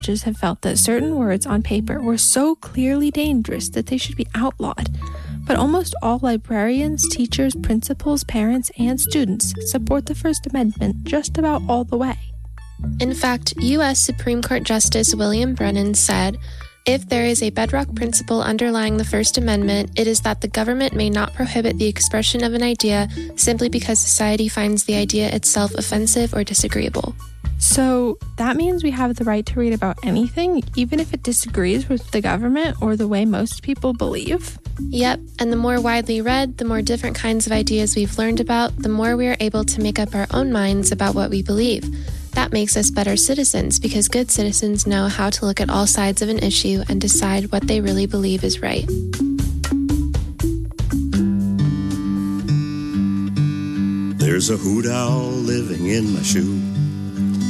judges have felt that certain words on paper were so clearly dangerous that they should be outlawed. But almost all librarians, teachers, principals, parents, and students support the First Amendment just about all the way. In fact, U.S. Supreme Court Justice William Brennan said, "If there is a bedrock principle underlying the First Amendment, it is that the government may not prohibit the expression of an idea simply because society finds the idea itself offensive or disagreeable." So that means we have the right to read about anything, even if it disagrees with the government or the way most people believe? Yep, and the more widely read, the more different kinds of ideas we've learned about, the more we are able to make up our own minds about what we believe. That makes us better citizens because good citizens know how to look at all sides of an issue and decide what they really believe is right. There's a hoot owl living in my shoe.